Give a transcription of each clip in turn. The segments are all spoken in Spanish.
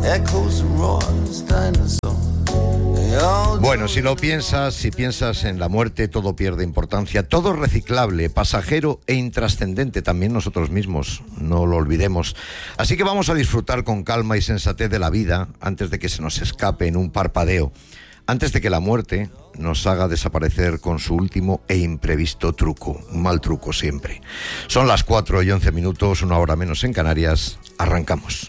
Bueno, si piensas en la muerte, todo pierde importancia, todo es reciclable, pasajero e intrascendente, también nosotros mismos, no lo olvidemos. Así que vamos a disfrutar con calma y sensatez de la vida antes de que se nos escape en un parpadeo, antes de que la muerte nos haga desaparecer con su último e imprevisto truco, un mal truco siempre. Son las 4:11, una hora menos en Canarias, arrancamos.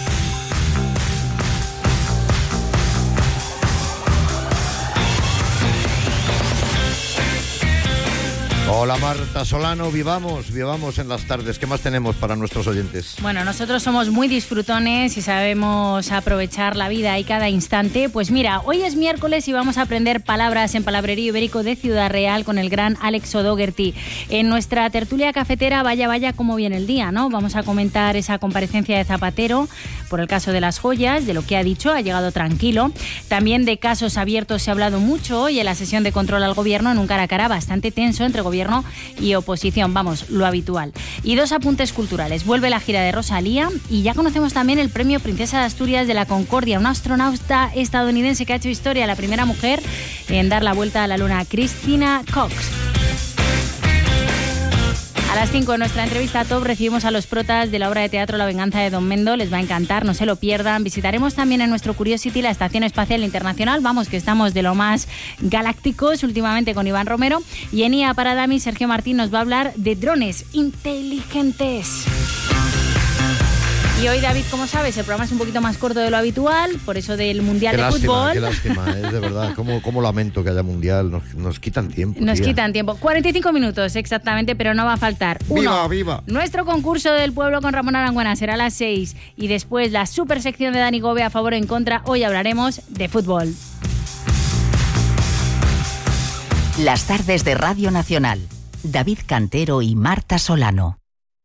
Hola Marta Solano, vivamos en las tardes. ¿Qué más tenemos para nuestros oyentes? Bueno, nosotros somos muy disfrutones y sabemos aprovechar la vida y cada instante. Pues mira, hoy es miércoles y vamos a aprender palabras en Palabrerío Ibérico de Ciudad Real con el gran Alex O'Doherty. En nuestra tertulia cafetera, vaya cómo viene el día, ¿no? Vamos a comentar esa comparecencia de Zapatero por el caso de las joyas, de lo que ha dicho, ha llegado tranquilo. También de casos abiertos se ha hablado mucho hoy en la sesión de control al gobierno, en un cara a cara bastante tenso entre gobierno y oposición, vamos, lo habitual. Y dos apuntes culturales. Vuelve la gira de Rosalía y ya conocemos también el premio Princesa de Asturias de la Concordia, una astronauta estadounidense que ha hecho historia, la primera mujer en dar la vuelta a la luna, Christina Cox. A las 5 en nuestra entrevista top recibimos a los protas de la obra de teatro La venganza de Don Mendo. Les va a encantar, no se lo pierdan. Visitaremos también en nuestro Curiosity la Estación Espacial Internacional. Vamos, que estamos de lo más galácticos últimamente con Iván Romero. Y en IA para Dami, Sergio Martín nos va a hablar de drones inteligentes. Y hoy, David, como sabes, el programa es un poquito más corto de lo habitual, por eso del Mundial de Fútbol. Qué lástima, es de verdad. ¿Cómo lamento que haya Mundial? Nos quitan tiempo. Nos quitan tiempo. 45 minutos exactamente, pero no va a faltar. ¡Viva! Nuestro concurso del pueblo con Ramón Arangüena será a las 6. Y después la super sección de Dani Gobe a favor o en contra. Hoy hablaremos de fútbol. Las tardes de Radio Nacional. David Cantero y Marta Solano.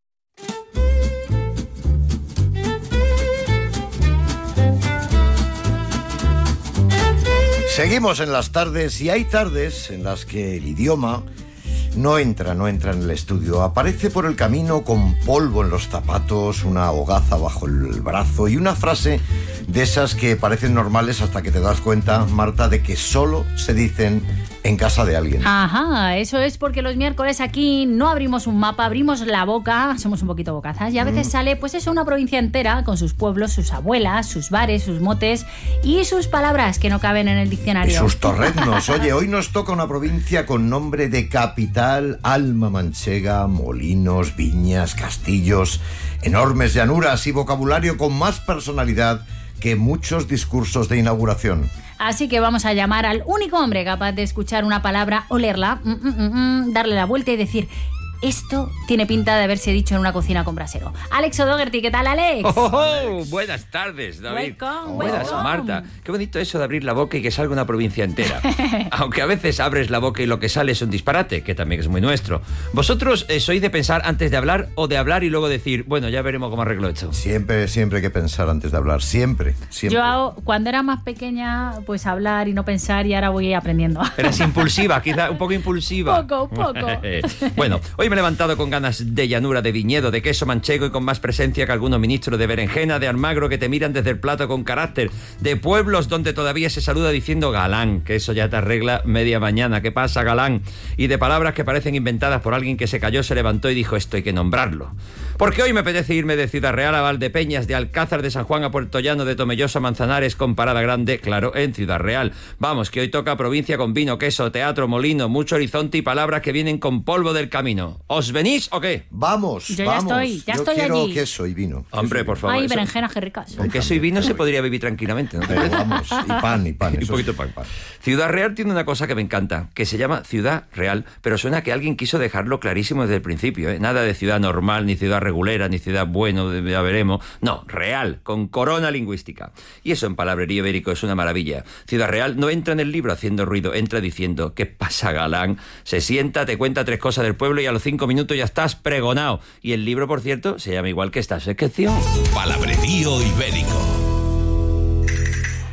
Seguimos en las tardes y hay tardes en las que el idioma no entra en el estudio. Aparece por el camino con polvo en los zapatos, una hogaza bajo el brazo y una frase de esas que parecen normales hasta que te das cuenta, Marta, de que solo se dicen en casa de alguien. Ajá, eso es porque los miércoles aquí no abrimos un mapa, abrimos la boca, somos un poquito bocazas y a veces sale pues eso, una provincia entera con sus pueblos, sus abuelas, sus bares, sus motes y sus palabras que no caben en el diccionario. Y sus torreznos. Oye, hoy nos toca una provincia con nombre de capital, alma manchega, molinos, viñas, castillos, enormes llanuras y vocabulario con más personalidad que muchos discursos de inauguración. Así que vamos a llamar al único hombre capaz de escuchar una palabra, olerla, darle la vuelta y decir: esto tiene pinta de haberse dicho en una cocina con brasero. Alex O'Doherty, ¿qué tal, Alex? Buenas tardes, David. Buenas, Marta. Qué bonito eso de abrir la boca y que salga una provincia entera. Aunque a veces abres la boca y lo que sale es un disparate, que también es muy nuestro. ¿Vosotros sois de pensar antes de hablar o de hablar y luego decir, bueno, ya veremos cómo arreglo esto? Siempre hay que pensar antes de hablar, siempre. Yo cuando era más pequeña, pues hablar y no pensar, y ahora voy aprendiendo. Eres impulsiva, quizá un poco impulsiva. Poco. Bueno, hoy me he levantado con ganas de llanura, de viñedo, de queso manchego y con más presencia que algunos ministros, de berenjena, de Almagro que te miran desde el plato con carácter, de pueblos donde todavía se saluda diciendo galán, que eso ya te arregla media mañana. ¿Qué pasa, galán? Y de palabras que parecen inventadas por alguien que se cayó, se levantó y dijo, esto hay que nombrarlo. Porque hoy me apetece irme de Ciudad Real a Valdepeñas, de Alcázar de San Juan a Puerto Llano, de Tomelloso a Manzanares, con parada grande, claro, en Ciudad Real. Vamos, que hoy toca provincia con vino, queso, teatro, molino, mucho horizonte y palabras que vienen con polvo del camino. ¿Os venís o qué? Vamos. Yo ya estoy Yo quiero allí. queso y vino. Hombre, por favor. Ay, berenjenas, qué ricas. Con queso y vino se podría vivir tranquilamente, ¿no? Pero vamos, y pan. Y poquito pan. Ciudad Real tiene una cosa que me encanta, que se llama Ciudad Real, pero suena que alguien quiso dejarlo clarísimo desde el principio, ¿eh? Nada de ciudad normal, ni ciudad regulera, ni ciudad bueno, ya veremos. No, real, con corona lingüística. Y eso en Palabrerío Ibérico es una maravilla. Ciudad Real no entra en el libro haciendo ruido, entra diciendo, ¿qué pasa, galán? Se sienta, te cuenta 3 cosas del pueblo y a los 5 minutos ya estás pregonado. Y el libro, por cierto, se llama igual que esta sección. Palabrerío Ibérico.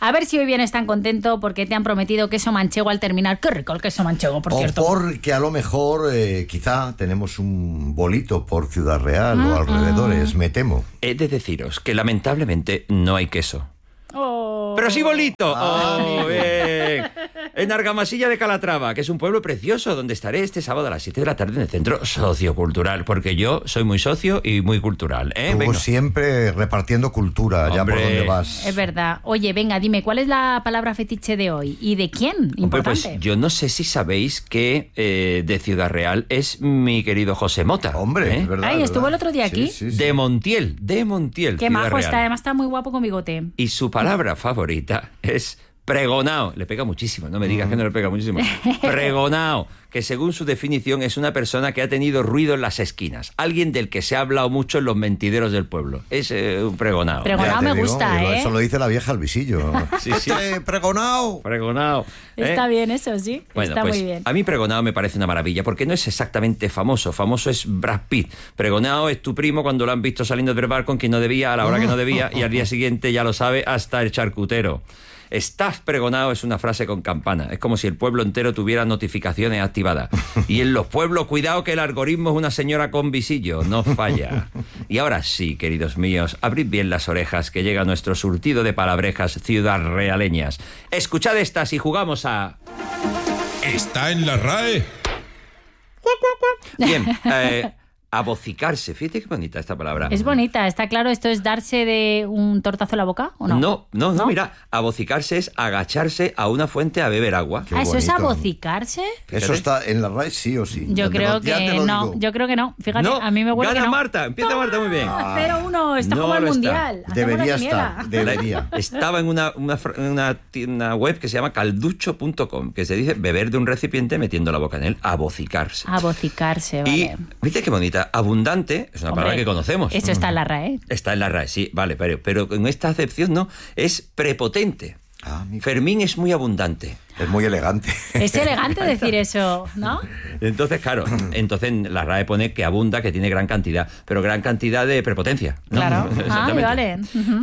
A ver si hoy vienes tan contento porque te han prometido queso manchego al terminar. Qué rico el queso manchego, por cierto. O porque a lo mejor quizá tenemos un bolito por Ciudad Real o alrededores, me temo. He de deciros que lamentablemente no hay queso. Oh. ¡Pero sí bolito! ¡Oh, bien! En Argamasilla de Calatrava, que es un pueblo precioso donde estaré este sábado a las 7 de la tarde en el Centro Sociocultural, porque yo soy muy socio y muy cultural, ¿eh? Tú Venga. siempre repartiendo cultura allá por Hombre. donde vas. Es verdad. Oye, venga, dime, ¿cuál es la palabra fetiche de hoy? ¿Y de quién? Hombre, Importante. pues yo no sé si sabéis que de Ciudad Real es mi querido José Mota. Hombre, es verdad. Ay, es estuvo verdad. el otro día aquí. Sí, sí, sí. De Montiel, Qué Ciudad majo Real. está, además está muy guapo con bigote. Y su palabra favorita es pregonao. Le pega muchísimo, no me digas que no le pega muchísimo. Pregonao, que según su definición es una persona que ha tenido ruido en las esquinas. Alguien del que se ha hablado mucho en los mentideros del pueblo. Es un pregonao. Pregonao Ya te me digo, gusta, ¿eh? Eso lo dice la vieja al visillo. Sí, sí. Pregonao. Pregonao. Está bien eso, sí. Bueno, está pues muy bien. a mí Pregonao me parece una maravilla, porque no es exactamente famoso. Famoso es Brad Pitt. Pregonao es tu primo cuando lo han visto saliendo del bar con quien no debía, a la hora que no debía, y al día siguiente ya lo sabe hasta el charcutero. Estás pregonao es una frase con campana. Es como si el pueblo entero tuviera notificaciones activadas. Y en los pueblos, cuidado que el algoritmo es una señora con visillo, no falla. Y ahora sí, queridos míos, abrid bien las orejas que llega nuestro surtido de palabrejas ciudadrealeñas. Escuchad estas y jugamos a... Está en la RAE. Bien, abocicarse. Fíjate qué bonita esta palabra. Es bonita, está claro. ¿Esto es darse de un tortazo en la boca o no? No, mira, abocicarse es agacharse a una fuente a beber agua. Qué ¿Eso es bonito. abocicarse? Eso está en la RAE sí o sí. Yo creo que no. Yo creo que no. Fíjate, No, a mí me huele gana que no. Marta, empieza Marta muy bien. 0-1, esto No como el lo está. mundial. Hacemos Debería la quiniela. estar, debería. Estaba en una web que se llama calducho.com, que se dice beber de un recipiente metiendo la boca en él, abocicarse. Abocicarse, Y, vale. ¿viste qué bonita? Abundante es una palabra Hombre, que conocemos. Eso está en la RAE. Está en la RAE, sí, vale, pero en esta acepción no, es prepotente. Ah, mira. Fermín es muy abundante. Es muy elegante. Es elegante decir eso, ¿no? Entonces, claro, la RAE pone que abunda, que tiene gran cantidad, pero gran cantidad de prepotencia, ¿no? Claro. Ah, Exactamente. vale. Ujú.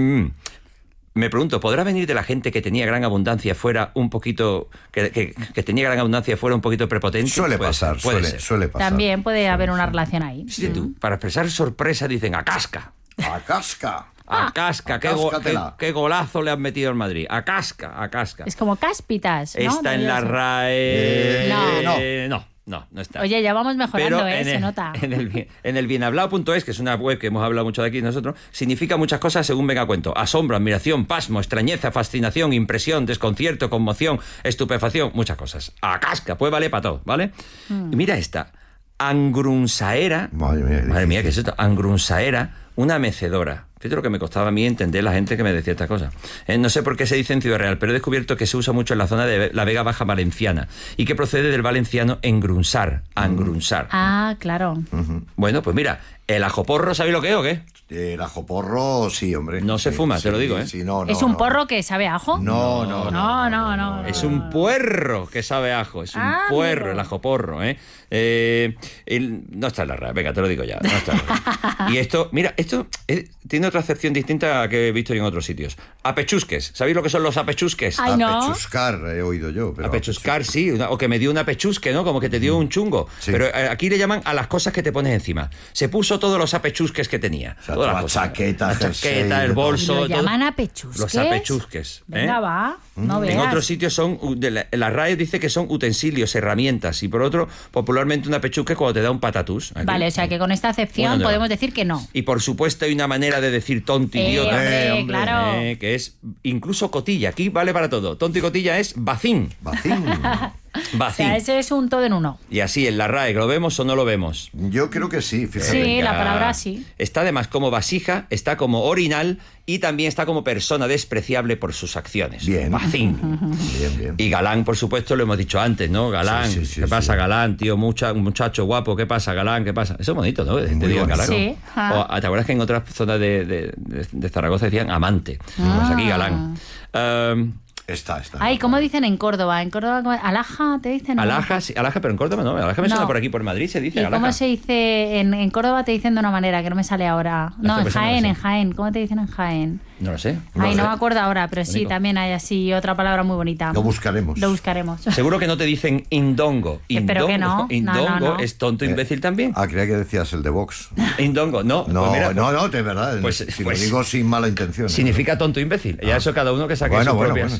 Me pregunto, ¿podrá venir de la gente que tenía gran abundancia fuera un poquito que tenía gran abundancia fuera un poquito prepotente? Suele Puede pasar, ser, puede ser. suele pasar. También puede haber una relación ahí. Sí, tú, para expresar sorpresa dicen a casca. A casca. A casca, Acáscatela. qué golazo le han metido al Madrid. A casca, a casca. Es como cáspitas, ¿no? Está en la Debería ser. RAE. No. No está. Oye, ya vamos mejorando, Pero se nota. En el bienhablado.es, que es una web que hemos hablado mucho de aquí nosotros, significa muchas cosas según venga a cuento. Asombro, admiración, pasmo, extrañeza, fascinación, impresión, desconcierto, conmoción, estupefacción, muchas cosas. A casca, pues vale para todo, ¿vale? Y mira esta. Angrunsaera. Madre mía, ¿qué es esto? Angrunsaera, una mecedora. Fíjate lo que me costaba a mí entender la gente que me decía estas cosas. No sé por qué se dice en Ciudad Real, pero he descubierto que se usa mucho en la zona de la Vega Baja Valenciana y que procede del valenciano engrunsar, angrunsar. Ah, claro. Bueno, pues mira, el ajoporro, ¿sabéis lo que es o qué? El ajoporro, sí, hombre. No se Sí, fuma, sí, te lo digo, ¿eh? Sí, no, ¿Es un no. porro que sabe a ajo? No. No. Es un puerro que sabe a ajo, es un puerro, amigo. el ajoporro, ¿eh? No está en la RAE, venga, te lo digo ya, no está en la RAE. Y esto, mira, esto tiene otra acepción distinta a que he visto yo en otros sitios. Apechusques, ¿sabéis lo que son los apechusques? Ay, no. Apechuscar, he oído yo. Pero Apechuscar, sí, o que me dio un apechusque, ¿no? Como que te dio un chungo. Sí. Pero aquí le llaman a las cosas que te pones encima. Se puso todos los apechusques que tenía. O sea, todas toda las cosas. chaqueta, La jersey, chaqueta, el de todo. bolso. ¿Lo todo. llaman apechusques? Los apechusques. Venga, va. No veas. En otros sitios son, la RAE dice que son utensilios, herramientas, y por otro, popularmente un apechusque cuando te da un patatús. Aquí. Vale, o sea que con esta acepción Bueno, podemos decir que no. Y por supuesto hay una manera de decir tonto, idiota. Hombre, claro. Que es incluso cotilla. Aquí vale para todo. Tonto y cotilla es bacín. Bacín. O Bacín. sea, ese es un todo en uno. Y así, en la RAE, ¿lo vemos o no lo vemos? Yo creo que sí, fíjate. Sí, Venga. la palabra sí. Está además como vasija, está como orinal y también está como persona despreciable por sus acciones. Bien. Bacín. Bien. Y galán, por supuesto, lo hemos dicho antes, ¿no? Galán, Sí, ¿qué pasa, sí. galán, tío? Un muchacho guapo, ¿qué pasa, galán? ¿Qué pasa? Eso es bonito, ¿no? Te Muy digan bonito. galán. Sí, ajá. O, ¿te acuerdas que en otras zonas de Zaragoza decían amante? Pues aquí galán. Está. Ay, ¿cómo dicen en Córdoba? En Córdoba, Alaja, ¿te dicen? Alaja, sí, Alaja, pero en Córdoba no. Alaja me suena por aquí, por Madrid se dice ¿Y Alaja. cómo se dice en Córdoba? Te dicen de una manera que no me sale ahora. No, en Jaén. ¿Cómo te dicen en Jaén? No lo sé. No me acuerdo ahora, pero sí, también hay así otra palabra muy bonita. Lo buscaremos. Seguro que no te dicen indongo. Espero que no. Indongo es tonto imbécil también. Creía que decías el de Vox. Indongo, no. No, pues mira, de verdad. Si lo digo sin mala intención. Significa tonto imbécil. Ya eso cada uno que saque bueno, sus bueno, propias.